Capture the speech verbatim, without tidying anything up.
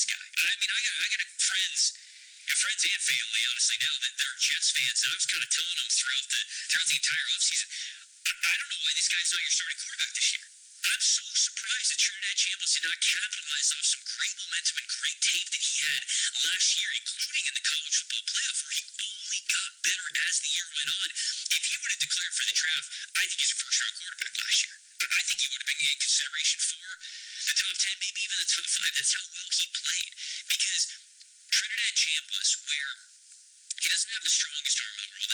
this guy. I mean, I got, I got friends, friends and family, honestly, now that they're Jets fans, and I was kind of telling them throughout the throughout the entire offseason, I, I don't know why this guy's not your starting quarterback this year. I'm so surprised that Trinidad Chambliss did not capitalize off some great momentum and great tape that he had last year, including in the college football playoff, where he only got better as the year went on. If he would have declared for the draft, I think he's a first-round quarterback last year. I think he would have been in consideration for the top ten, maybe even the top five. That's how well he played. Because Trinidad Chambliss, where he doesn't have the strongest arm in the world,